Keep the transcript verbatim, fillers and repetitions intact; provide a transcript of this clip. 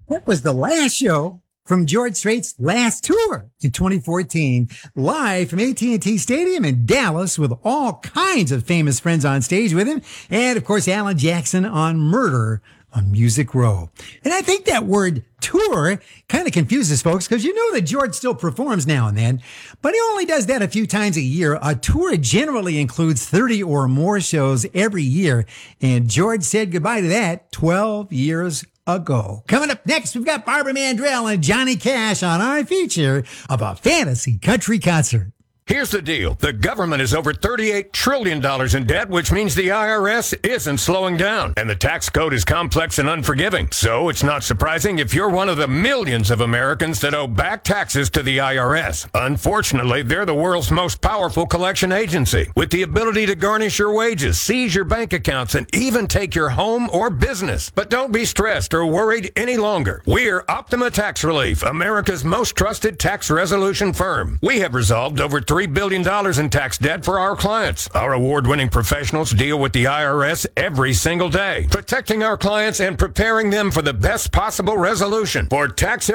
That was the last show from George Strait's last tour in twenty fourteen, live from A T and T Stadium in Dallas with all kinds of famous friends on stage with him. And, of course, Alan Jackson on Murder on Music Row. And I think that word tour kind of confuses folks because you know that George still performs now and then, but he only does that a few times a year. A tour generally includes thirty or more shows every year, and George said goodbye to that twelve years ago. Coming up next, we've got Barbara Mandrell and Johnny Cash on our feature of a fantasy country concert. Here's the deal. The government is over thirty-eight trillion dollars in debt, which means the I R S isn't slowing down. And the tax code is complex and unforgiving. So it's not surprising if you're one of the millions of Americans that owe back taxes to the I R S. Unfortunately, they're the world's most powerful collection agency, with the ability to garnish your wages, seize your bank accounts, and even take your home or business. But don't be stressed or worried any longer. We're Optima Tax Relief, America's most trusted tax resolution firm. We have resolved over three billion dollars in tax debt for our clients. Our award-winning professionals deal with the I R S every single day, protecting our clients and preparing them for the best possible resolution. For tax